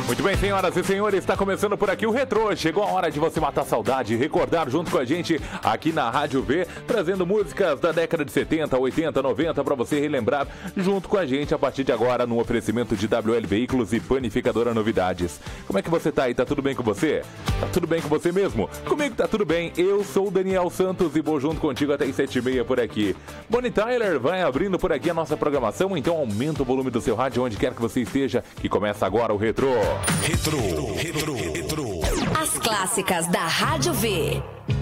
Muito bem, senhoras e senhores, está começando por aqui o Retrô. Chegou a hora de você matar a saudade e recordar junto com a gente aqui na Rádio V, trazendo músicas da década de 70, 80, 90 para você relembrar junto com a gente a partir de agora no oferecimento de WL Veículos e Panificadora Novidades. Como é que você tá aí? Tá tudo bem com você? Tá tudo bem com você mesmo? Comigo tá tudo bem. Eu sou o Daniel Santos e vou junto contigo até as 7h30 por aqui. Bonnie Tyler vai abrindo por aqui a nossa programação, então aumenta o volume do seu rádio onde quer que você esteja, que começa agora o Retrô. Retro. As clássicas da Rádio V.